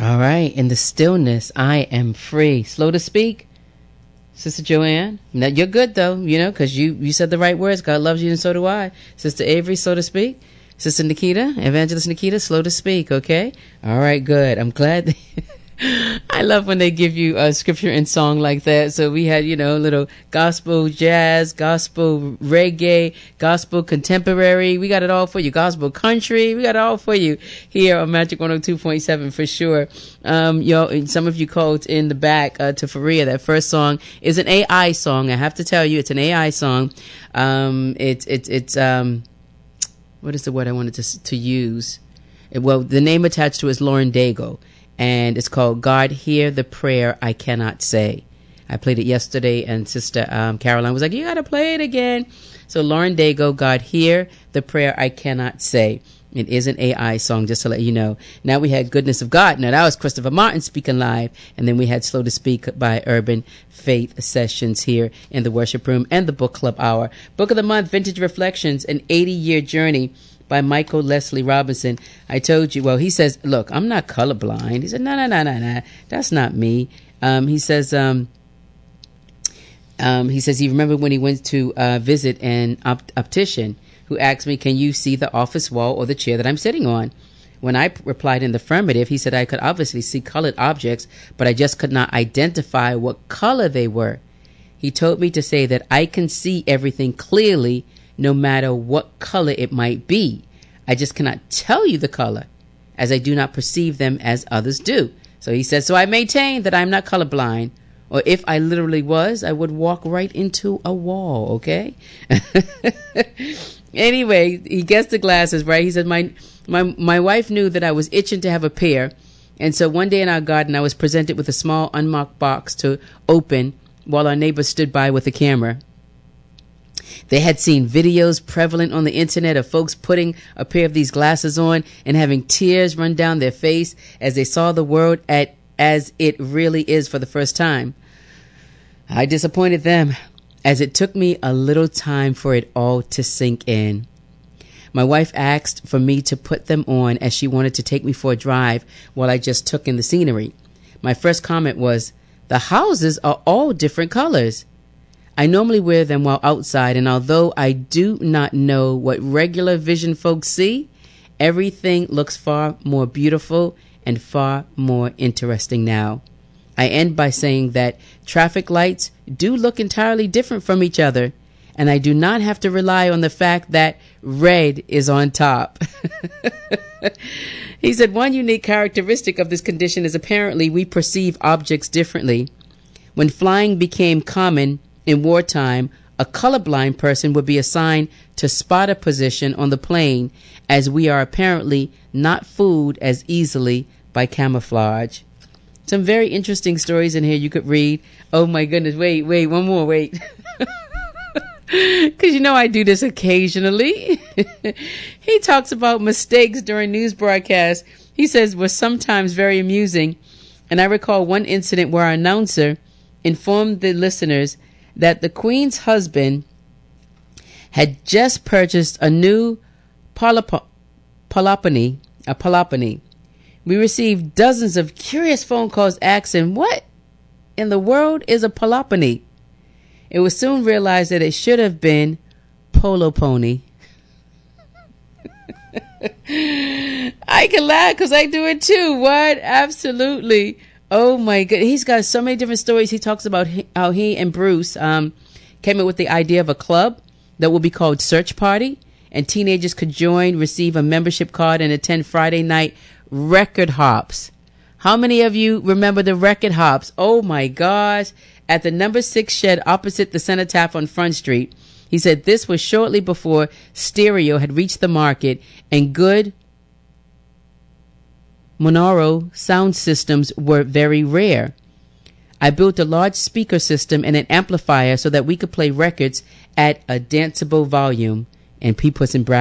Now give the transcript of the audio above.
All right. In the stillness, I am free. Slow to speak, Sister Joanne. Now, you're good, though, because you said the right words. God loves you, and so do I. Sister Avery, slow to speak. Sister Nikita, Evangelist Nikita, slow to speak, okay? All right, good. I'm glad. I love when they give you a scripture and song like that. So we had, little gospel jazz, gospel reggae, gospel contemporary. We got it all for you. Gospel country. We got it all for you here on Magic 102.7 for sure. Some of you called in the back to Faria. That first song is an AI song. I have to tell you, it's an AI song. It's what is the word I wanted to use? The name attached to it is Lauren Daigle. And it's called God Hear the Prayer I Cannot Say. I played it yesterday, and Sister Caroline was like, you got to play it again. So Lauren Daigle, God Hear the Prayer I Cannot Say. It is an AI song, just to let you know. Now we had Goodness of God. Now that was Christopher Martin speaking live. And then we had Slow to Speak by Urban Faith Sessions here in the worship room and the book club hour. Book of the month, Vintage Reflections, an 80-year journey by Michael Leslie Robinson. I told you, he says, look, I'm not colorblind. He said, no, that's not me. He says he remembered when he went to visit an optician who asked me, can you see the office wall or the chair that I'm sitting on? When I replied in the affirmative, he said I could obviously see colored objects, but I just could not identify what color they were. He told me to say that I can see everything clearly no matter what color it might be. I just cannot tell you the color, as I do not perceive them as others do. So he says, so I maintain that I'm not colorblind, or if I literally was, I would walk right into a wall, okay? Anyway, he gets the glasses, right? He said, my wife knew that I was itching to have a pair, and so one day in our garden, I was presented with a small unmarked box to open while our neighbor stood by with a camera. They had seen videos prevalent on the internet of folks putting a pair of these glasses on and having tears run down their face as they saw the world as it really is for the first time. I disappointed them, as it took me a little time for it all to sink in. My wife asked for me to put them on as she wanted to take me for a drive while I just took in the scenery. My first comment was, the houses are all different colors. I normally wear them while outside, and although I do not know what regular vision folks see, everything looks far more beautiful and far more interesting now. I end by saying that traffic lights do look entirely different from each other, and I do not have to rely on the fact that red is on top. He said one unique characteristic of this condition is apparently we perceive objects differently. When flying became common in wartime, a colorblind person would be assigned to spot a position on the plane, as we are apparently not fooled as easily by camouflage. Some very interesting stories in here you could read. Oh my goodness, wait, one more, wait. Because I do this occasionally. He talks about mistakes during news broadcasts. He says were sometimes very amusing. And I recall one incident where our announcer informed the listeners that the Queen's husband had just purchased a new Palapani. We received dozens of curious phone calls asking, what in the world is a Palapani? It was soon realized that it should have been Polo Pony. I can laugh because I do it too. What? Absolutely. Oh my God. He's got so many different stories. He talks about how he and Bruce came up with the idea of a club that will be called Search Party, and teenagers could join, receive a membership card, and attend Friday night record hops. How many of you remember the record hops? Oh my gosh. At the number 6 shed opposite the Cenotaph on Front Street. He said this was shortly before stereo had reached the market and good monaural sound systems were very rare. I built a large speaker system and an amplifier so that we could play records at a danceable volume. And P puts in brackets